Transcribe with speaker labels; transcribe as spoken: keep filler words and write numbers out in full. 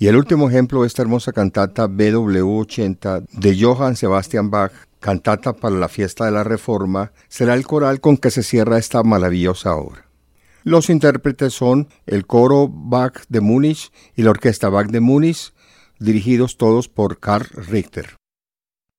Speaker 1: Y el último ejemplo, esta hermosa cantata B W ochenta de Johann Sebastian Bach, cantata para la fiesta de la Reforma, será el coral con que se cierra esta maravillosa obra. Los intérpretes son el coro Bach de Múnich y la orquesta Bach de Múnich, dirigidos todos por Karl Richter.